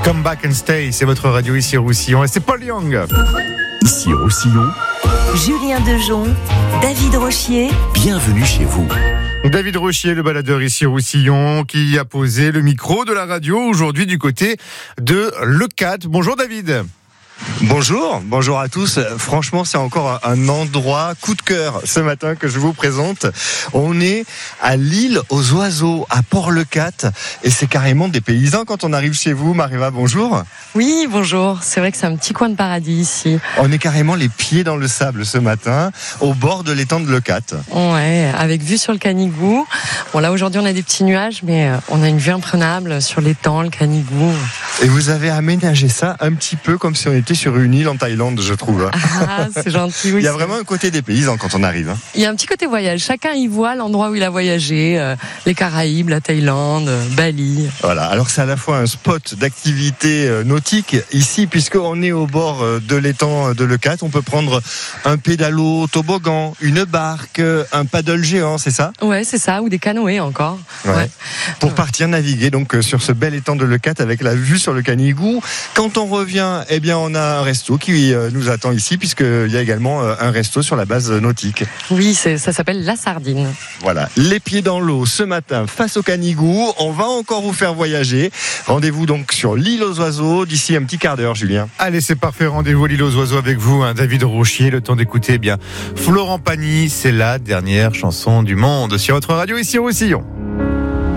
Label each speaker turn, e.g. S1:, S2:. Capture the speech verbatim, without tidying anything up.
S1: Come Back and Stay, c'est votre radio ici Roussillon et c'est Paul Young.
S2: Ici Roussillon,
S3: Julien Dejon, David Rochier.
S2: Bienvenue chez vous.
S1: David Rochier, le baladeur ici Roussillon, qui a posé le micro de la radio aujourd'hui du côté de Leucate. Bonjour David.
S4: Bonjour, bonjour à tous. Franchement, c'est encore un endroit coup de cœur ce matin que je vous présente. On est à l'île aux oiseaux, à Port-Leucate, et c'est carrément des paysans quand on arrive chez vous. Mariva, bonjour.
S5: Oui, bonjour. C'est vrai que c'est un petit coin de paradis ici.
S4: On est carrément les pieds dans le sable ce matin, au bord de l'étang de Leucate.
S5: Ouais, avec vue sur le Canigou. Bon, là aujourd'hui on a des petits nuages, mais on a une vue imprenable sur l'étang, le Canigou.
S4: Et vous avez aménagé ça un petit peu comme si on était sur une île en Thaïlande, je trouve.
S5: Ah, c'est gentil. Oui,
S4: il y a vraiment un côté des paysans quand on arrive.
S5: Il y a un petit côté voyage. Chacun y voit l'endroit où il a voyagé, euh, les Caraïbes, la Thaïlande, Bali.
S4: Voilà. Alors c'est à la fois un spot d'activité nautique ici, puisqu'on est au bord de l'étang de Leucate. On peut prendre un pédalo toboggan, une barque, un paddle géant, c'est ça ?
S5: Ouais, c'est ça, ou des canoës encore.
S4: Ouais.
S5: Ouais.
S4: Pour
S5: ouais.
S4: partir naviguer donc sur ce bel étang de Leucate avec la vue sur le Canigou. Quand on revient, eh bien on a un resto qui nous attend ici, puisqu'il y a également un resto sur la base nautique.
S5: Oui, c'est, ça s'appelle La Sardine.
S4: Voilà, les pieds dans l'eau ce matin face au Canigou. On va encore vous faire voyager. Rendez-vous donc sur l'île aux oiseaux d'ici un petit quart d'heure, Julien.
S1: Allez, c'est parfait, rendez-vous à l'île aux oiseaux avec vous, hein, David Rochier. Le temps d'écouter, eh bien, Florent Pagny, c'est la dernière chanson du monde sur votre radio ici au Roussillon.